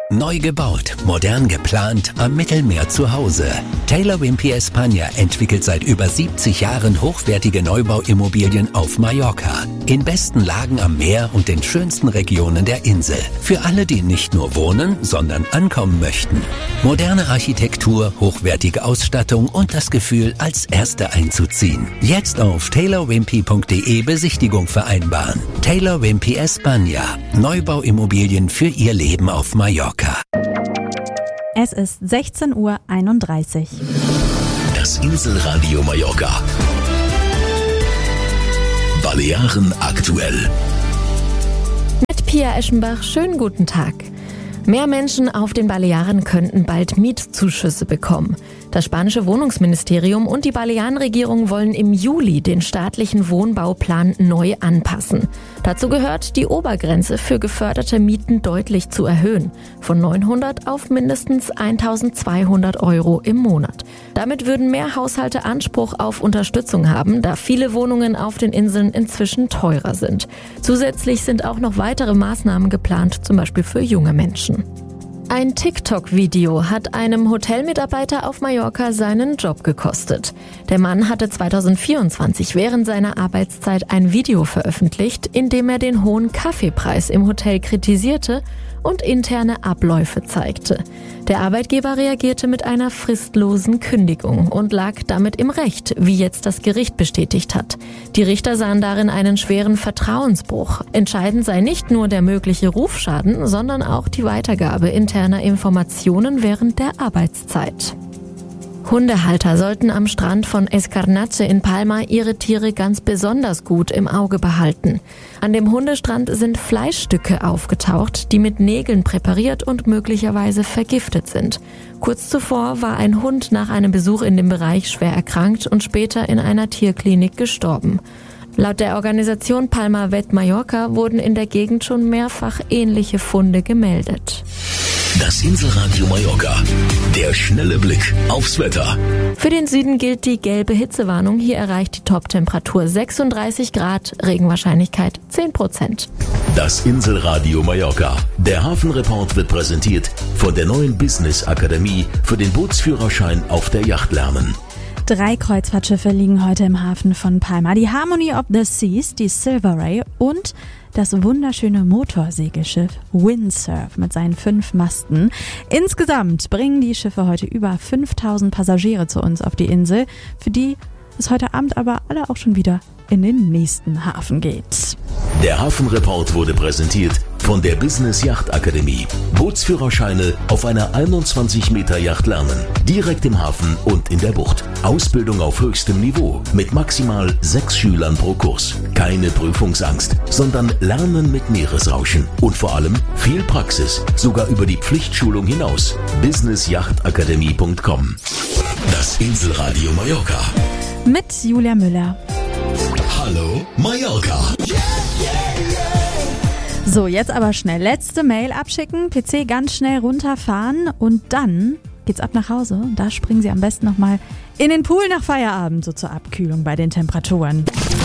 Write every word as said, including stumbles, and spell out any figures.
Neu gebaut, modern geplant, am Mittelmeer zu Hause. Taylor Wimpey España entwickelt seit über siebzig Jahren hochwertige Neubauimmobilien auf Mallorca. In besten Lagen am Meer und den schönsten Regionen der Insel. Für alle, die nicht nur wohnen, sondern ankommen möchten. Moderne Architektur, hochwertige Ausstattung und das Gefühl, als Erste einzuziehen. Jetzt auf taylor wimpey punkt de Besichtigung vereinbaren. Taylor Wimpey España. Neubauimmobilien für Ihr Leben auf Mallorca. Es ist sechzehn Uhr einunddreißig. Das Inselradio Mallorca. Balearen aktuell. Mit Pia Eschenbach, schönen guten Tag. Mehr Menschen auf den Balearen könnten bald Mietzuschüsse bekommen. Das spanische Wohnungsministerium und die Balearenregierung wollen im Juli den staatlichen Wohnbauplan neu anpassen. Dazu gehört, die Obergrenze für geförderte Mieten deutlich zu erhöhen. Von neunhundert auf mindestens eintausendzweihundert Euro im Monat. Damit würden mehr Haushalte Anspruch auf Unterstützung haben, da viele Wohnungen auf den Inseln inzwischen teurer sind. Zusätzlich sind auch noch weitere Maßnahmen geplant, zum Beispiel für junge Menschen. Ein TikTok-Video hat einem Hotelmitarbeiter auf Mallorca seinen Job gekostet. Der Mann hatte zweitausendvierundzwanzig während seiner Arbeitszeit ein Video veröffentlicht, in dem er den hohen Kaffeepreis im Hotel kritisierte und interne Abläufe zeigte. Der Arbeitgeber reagierte mit einer fristlosen Kündigung und lag damit im Recht, wie jetzt das Gericht bestätigt hat. Die Richter sahen darin einen schweren Vertrauensbruch. Entscheidend sei nicht nur der mögliche Rufschaden, sondern auch die Weitergabe interner Informationen während der Arbeitszeit. Hundehalter sollten am Strand von Escarnache in Palma ihre Tiere ganz besonders gut im Auge behalten. An dem Hundestrand sind Fleischstücke aufgetaucht, die mit Nägeln präpariert und möglicherweise vergiftet sind. Kurz zuvor war ein Hund nach einem Besuch in dem Bereich schwer erkrankt und später in einer Tierklinik gestorben. Laut der Organisation Palma Vet Mallorca wurden in der Gegend schon mehrfach ähnliche Funde gemeldet. Das Inselradio Mallorca. Der schnelle Blick aufs Wetter. Für den Süden gilt die gelbe Hitzewarnung. Hier erreicht die Toptemperatur sechsunddreißig Grad, Regenwahrscheinlichkeit zehn Prozent. Das Inselradio Mallorca. Der Hafenreport wird präsentiert von der neuen Business Akademie für den Bootsführerschein auf der Yacht lernen. Drei Kreuzfahrtschiffe liegen heute im Hafen von Palma. Die Harmony of the Seas, die Silver Ray und das wunderschöne Motorsegelschiff Windsurf mit seinen fünf Masten. Insgesamt bringen die Schiffe heute über fünftausend Passagiere zu uns auf die Insel, für die es heute Abend aber alle auch schon wieder in den nächsten Hafen geht. Der Hafenreport wurde präsentiert von der Business Yacht Akademie. Bootsführerscheine auf einer einundzwanzig Meter Yacht lernen. Direkt im Hafen und in der Bucht. Ausbildung auf höchstem Niveau mit maximal sechs Schülern pro Kurs. Keine Prüfungsangst, sondern Lernen mit Meeresrauschen. Und vor allem viel Praxis, sogar über die Pflichtschulung hinaus. business yacht akademie punkt com. Das Inselradio Mallorca. Mit Julia Müller. Hallo Mallorca. So, jetzt aber schnell. Letzte Mail abschicken, P C ganz schnell runterfahren und dann geht's ab nach Hause. Da springen Sie am besten nochmal in den Pool nach Feierabend, so zur Abkühlung bei den Temperaturen.